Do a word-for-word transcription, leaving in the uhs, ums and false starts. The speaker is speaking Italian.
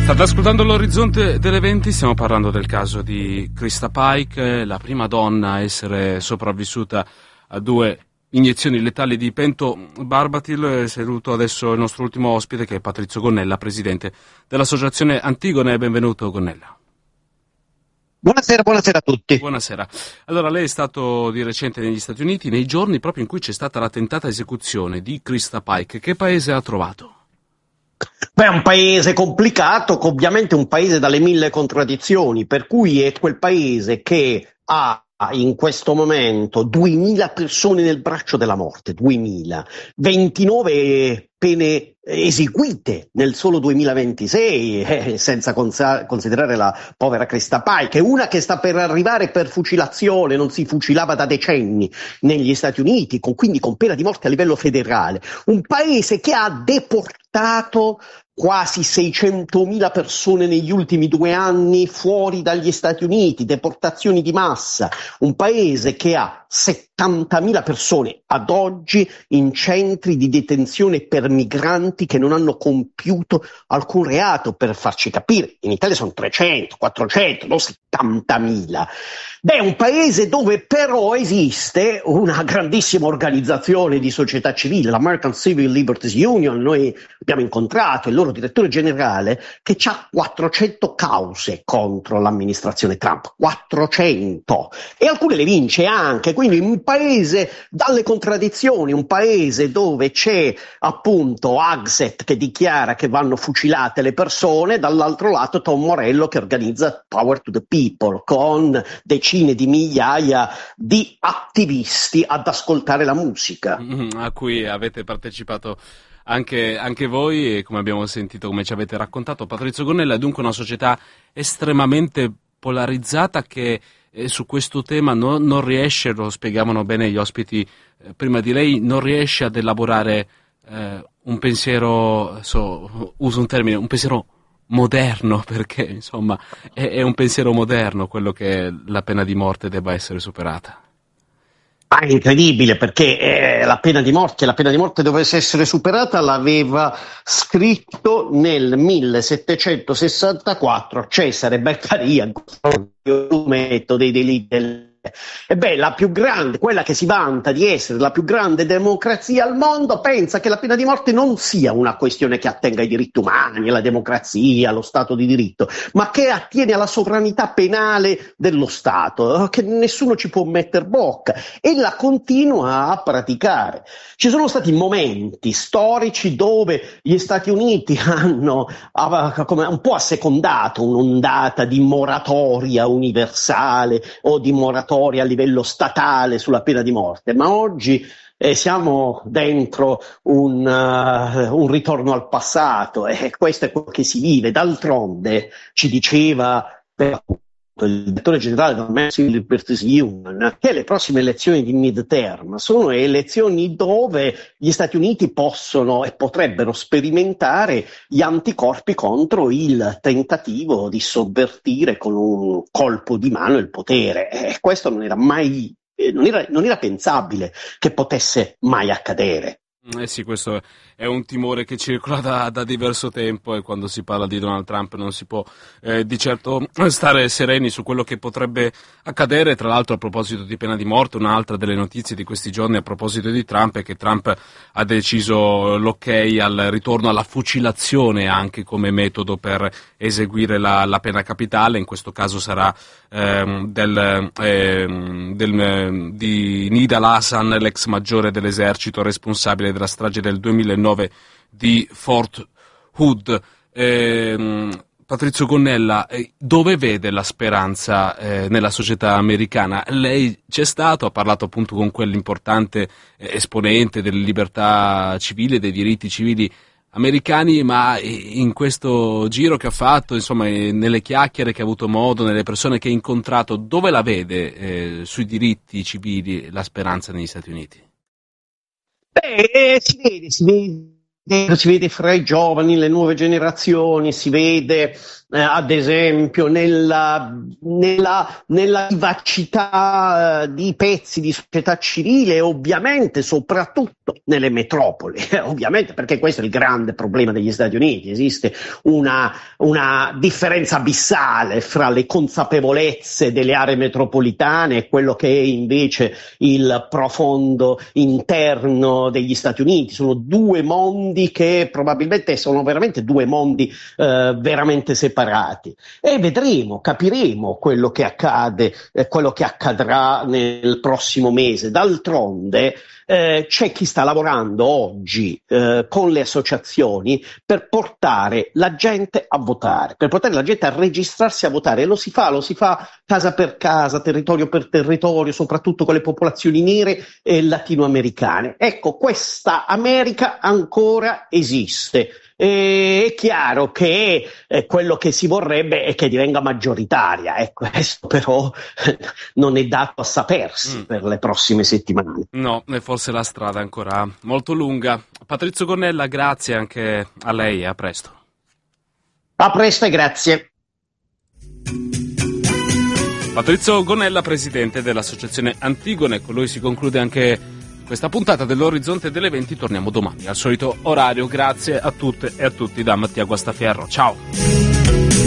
State ascoltando l'Orizzonte delle venti, stiamo parlando del caso di Krista Pike, la prima donna a essere sopravvissuta a due iniezioni letali di pentobarbatil. Saluto adesso il nostro ultimo ospite, che è Patrizio Gonnella, presidente dell'associazione Antigone. Benvenuto, Gonnella. Buonasera, buonasera a tutti. Buonasera. Allora, lei è stato di recente negli Stati Uniti, nei giorni proprio in cui c'è stata la tentata esecuzione di Krista Pike. Che paese ha trovato? Beh, è un paese complicato, ovviamente un paese dalle mille contraddizioni, per cui è quel paese che ha in questo momento duemila persone nel braccio della morte, duemila, ventinove pene eseguite nel solo duemilaventisei, eh, senza consa- considerare la povera Krista Pike, una che sta per arrivare per fucilazione, non si fucilava da decenni negli Stati Uniti, con, quindi con pena di morte a livello federale, un paese che ha deportato quasi seicentomila persone negli ultimi due anni fuori dagli Stati Uniti, deportazioni di massa, un paese che ha settantamila persone ad oggi in centri di detenzione per migranti che non hanno compiuto alcun reato. Per farci capire, in Italia sono trecento, quattrocento, non settantamila. Beh, è un paese dove però esiste una grandissima organizzazione di società civile, l'American Civil Liberties Union. Noi abbiamo incontrato il loro direttore generale, che ha quattrocento cause contro l'amministrazione Trump, quattrocento, e alcune le vince anche. Quindi un paese dalle contraddizioni, un paese dove c'è appunto Hegseth che dichiara che vanno fucilate le persone, dall'altro lato Tom Morello che organizza Power to the People con decine di migliaia di attivisti ad ascoltare la musica. A cui avete partecipato anche, anche voi, e come abbiamo sentito, come ci avete raccontato, Patrizio Gonnella, è dunque una società estremamente polarizzata che eh, su questo tema no, non riesce, lo spiegavano bene gli ospiti eh, prima di lei, non riesce ad elaborare eh, un pensiero, so, uso un termine, un pensiero moderno, perché insomma è, è un pensiero moderno quello che la pena di morte debba essere superata. Ah, è incredibile, perché eh, la pena di morte, la pena di morte dovesse essere superata, l'aveva scritto nel millesettecentosessantaquattro Cesare Beccaria, fumetto dei delitti del... E beh, la più grande, quella che si vanta di essere la più grande democrazia al mondo, pensa che la pena di morte non sia una questione che attenga ai diritti umani, alla democrazia, allo Stato di diritto, ma che attiene alla sovranità penale dello Stato, che nessuno ci può metter bocca, e la continua a praticare. Ci sono stati momenti storici dove gli Stati Uniti hanno come un po' assecondato un'ondata di moratoria universale o di moratoria a livello statale sulla pena di morte, ma oggi eh, siamo dentro un, uh, un ritorno al passato, e questo è quello che si vive. D'altronde ci diceva per il direttore generale dell'American Civil Liberties Union che le prossime elezioni di midterm sono elezioni dove gli Stati Uniti possono e potrebbero sperimentare gli anticorpi contro il tentativo di sovvertire con un colpo di mano il potere, e questo non era mai, non era, non era pensabile che potesse mai accadere. Eh sì, questo è un timore che circola da, da diverso tempo, e quando si parla di Donald Trump non si può eh, di certo stare sereni su quello che potrebbe accadere. Tra l'altro, a proposito di pena di morte, un'altra delle notizie di questi giorni a proposito di Trump è che Trump ha deciso l'ok al ritorno alla fucilazione anche come metodo per eseguire la, la pena capitale. In questo caso sarà ehm, del, ehm, del, di Nidal Hasan, l'ex maggiore dell'esercito responsabile della strage del duemilanove di Fort Hood. Eh, Patrizio Gonnella, eh, dove vede la speranza eh, nella società americana? Lei c'è stato, ha parlato appunto con quell'importante eh, esponente delle libertà civili e dei diritti civili americani, ma in questo giro che ha fatto, insomma, nelle chiacchiere che ha avuto modo, nelle persone che ha incontrato, dove la vede eh, sui diritti civili la speranza negli Stati Uniti? Beh, si vede, si vede, si vede fra i giovani, le nuove generazioni, si vede eh, ad esempio nella, nella, nella vivacità eh, di pezzi di società civile e ovviamente soprattutto nelle metropoli, ovviamente, perché questo è il grande problema degli Stati Uniti. Esiste una, una differenza abissale fra le consapevolezze delle aree metropolitane e quello che è invece il profondo interno degli Stati Uniti. Sono due mondi che probabilmente sono veramente due mondi eh, veramente separati, e vedremo, capiremo quello che accade, eh, quello che accadrà nel prossimo mese. D'altronde eh, c'è chi sta lavorando oggi eh, con le associazioni per portare la gente a votare, per portare la gente a registrarsi a votare, e lo si fa, lo si fa casa per casa, territorio per territorio, soprattutto con le popolazioni nere e latinoamericane. Ecco, questa America ancora esiste. E è chiaro che eh, quello che si vorrebbe è che divenga maggioritaria, e questo però non è dato a sapersi mm. per le prossime settimane. No, e forse la strada è ancora molto lunga. Patrizio Gonnella, grazie anche a lei e a presto. A presto e grazie. Patrizio Gonnella, presidente dell'associazione Antigone. Con lui si conclude anche questa puntata dell'Orizzonte delle venti. Torniamo domani al solito orario. Grazie a tutte e a tutti da Mattia Guastaferro. Ciao.